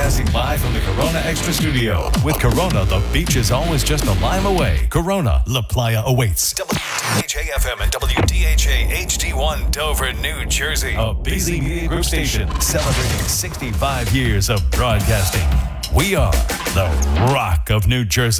Broadcasting live from the Corona Extra Studio. With Corona, the beach is always just a lime away. Corona, La Playa awaits. WDHA-FM and WDHA-HD1 Dover, New Jersey. A busy media group station celebrating 65 years of broadcasting. We are the Rock of New Jersey.